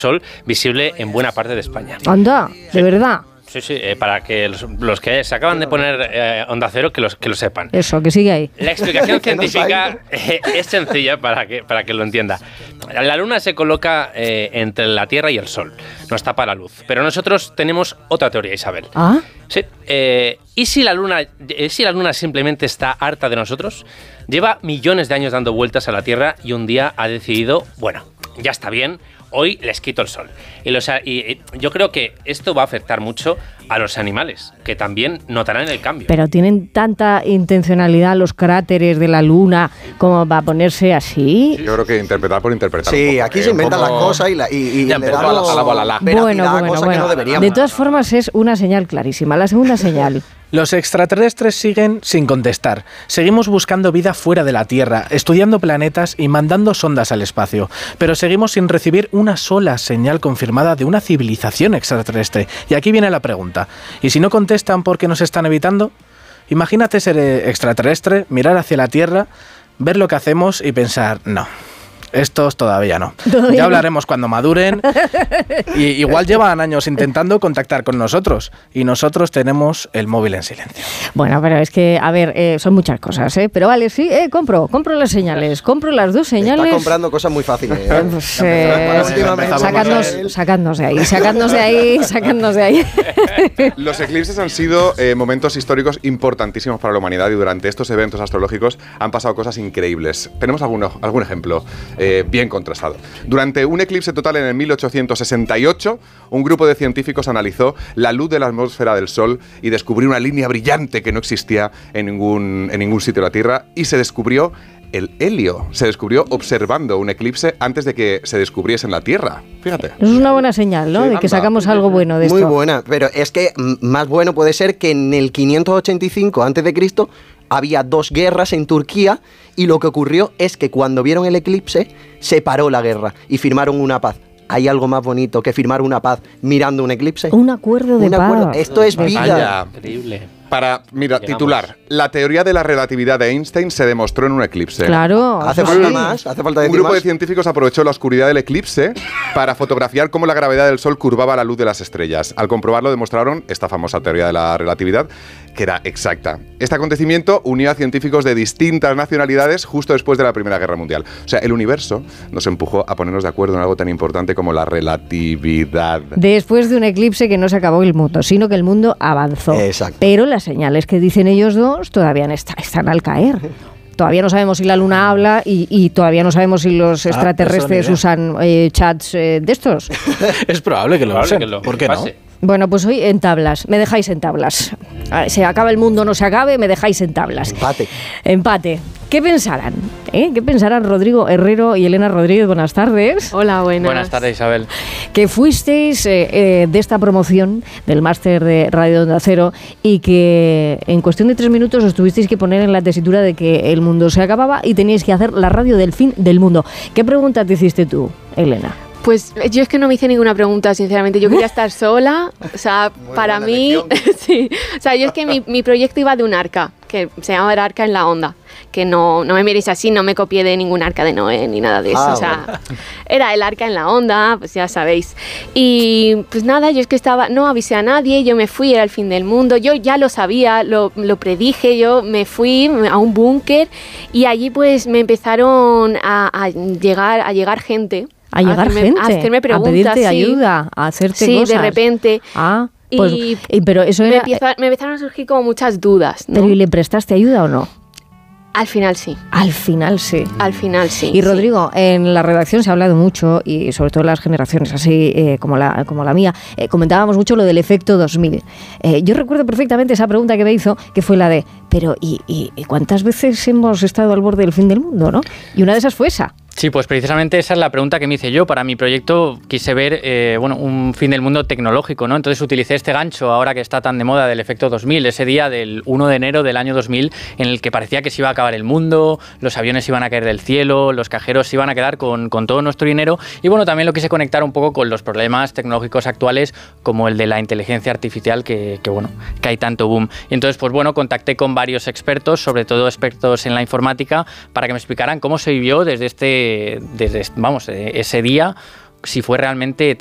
sol visible en buena parte de España. Anda, de verdad. Sí, para que los que se acaban de poner Onda Cero, que lo sepan. Eso, que sigue ahí. La explicación científica es sencilla para que lo entienda. La Luna se coloca entre la Tierra y el Sol, nos tapa la luz. Pero nosotros tenemos otra teoría, Isabel. ¿Ah? Sí. ¿Y si la Luna simplemente está harta de nosotros? Lleva millones de años dando vueltas a la Tierra y un día ha decidido, bueno, ya está bien, hoy les quito el sol. Y yo creo que esto va a afectar mucho a los animales, que también notarán el cambio. Pero tienen tanta intencionalidad los cráteres de la Luna como va a ponerse así. Yo creo que interpretar por interpretar. Sí, aquí se inventan las cosas y le dan Bueno. De todas formas es una señal clarísima. La segunda señal. Los extraterrestres siguen sin contestar. Seguimos buscando vida fuera de la Tierra, estudiando planetas y mandando sondas al espacio. Pero seguimos sin recibir una sola señal confirmada de una civilización extraterrestre. Y aquí viene la pregunta. ¿Y si no contestan porque nos están evitando? Imagínate ser extraterrestre, mirar hacia la Tierra, ver lo que hacemos y pensar, no. Estos todavía no. Ya hablaremos cuando maduren. Y igual llevan años intentando contactar con nosotros. Y nosotros tenemos el móvil en silencio. Bueno, pero es que, a ver, son muchas cosas, ¿eh? Pero vale, sí, compro las señales. Compro las dos señales. Está comprando cosas muy fáciles. Sacadnos de ahí. Los eclipses han sido momentos históricos importantísimos para la humanidad y durante estos eventos astrológicos han pasado cosas increíbles. Tenemos algún ejemplo bien contrastado. Durante un eclipse total en el 1868, un grupo de científicos analizó la luz de la atmósfera del Sol y descubrió una línea brillante que no existía en ningún sitio de la Tierra, y se descubrió el helio. Se descubrió observando un eclipse antes de que se descubriese en la Tierra. Fíjate. Eso es una buena señal, ¿no? Sí, de que sacamos algo bueno de esto. Muy buena, pero es que más bueno puede ser que en el 585 a.C. había 2 guerras en Turquía y lo que ocurrió es que cuando vieron el eclipse se paró la guerra y firmaron una paz. ¿Hay algo más bonito que firmar una paz mirando un eclipse? Un acuerdo de paz. Esto es vida. Increíble. Titular, la teoría de la relatividad de Einstein se demostró en un eclipse. Claro. ¿Hace falta más? ¿Hace falta decir un grupo más? de científicos aprovechó la oscuridad del eclipse para fotografiar cómo la gravedad del Sol curvaba la luz de las estrellas. Al comprobarlo demostraron esta famosa teoría de la relatividad, que era exacta. Este acontecimiento unió a científicos de distintas nacionalidades justo después de la Primera Guerra Mundial. O sea, el universo nos empujó a ponernos de acuerdo en algo tan importante como la relatividad. Después de un eclipse que no se acabó el mundo, sino que el mundo avanzó. Exacto. Pero las señales que dicen ellos dos todavía están al caer. Todavía no sabemos si la Luna habla y todavía no sabemos si los extraterrestres usan chats de estos. Es probable que lo usen. ¿Por qué no? Bueno, pues hoy en tablas. Me dejáis en tablas. Se acaba el mundo, no se acabe, me dejáis en tablas. Empate. ¿Qué pensarán? ¿Qué pensarán Rodrigo Herrero y Elena Rodríguez? Buenas tardes. Hola, buenas. Buenas tardes, Isabel. Que fuisteis de esta promoción del máster de Radio de Onda Cero y que en cuestión de 3 minutos os tuvisteis que poner en la tesitura de que el mundo se acababa y teníais que hacer la radio del fin del mundo. ¿Qué pregunta te hiciste tú, Elena? Pues yo es que no me hice ninguna pregunta, sinceramente. Yo quería estar sola, o sea, para mí, sí. O sea, yo es que mi proyecto iba de un arca, que se llama el Arca en la Onda, que no me miréis así, no me copié de ningún arca de Noé ni nada de eso, o sea, era el Arca en la Onda, pues ya sabéis. Y pues nada, yo es que no avisé a nadie, yo me fui, era el fin del mundo, yo ya lo sabía, lo predije, yo me fui a un búnker y allí pues me empezaron a llegar gente. A hacerme preguntas, a pedirte ayuda, a hacerte cosas. Sí, de repente. Pues, pero eso era... me empezaron a surgir como muchas dudas, ¿no? ¿Pero y le prestaste ayuda o no? Al final sí. Al final sí. Y Rodrigo, en la redacción se ha hablado mucho, y sobre todo en las generaciones así como la mía, comentábamos mucho lo del efecto 2000. Yo recuerdo perfectamente esa pregunta que me hizo, que fue la de, pero ¿y cuántas veces hemos estado al borde del fin del mundo, no? Y una de esas fue esa. Sí, pues precisamente esa es la pregunta que me hice yo. Para mi proyecto quise ver un fin del mundo tecnológico, ¿no? Entonces utilicé este gancho ahora que está tan de moda del efecto 2000, ese día del 1 de enero del año 2000 en el que parecía que se iba a acabar el mundo, los aviones iban a caer del cielo, los cajeros se iban a quedar con todo nuestro dinero, y bueno, también lo quise conectar un poco con los problemas tecnológicos actuales como el de la inteligencia artificial que hay tanto boom. Y entonces pues bueno, contacté con varios expertos, sobre todo expertos en la informática, para que me explicaran cómo se vivió desde ese día si fue realmente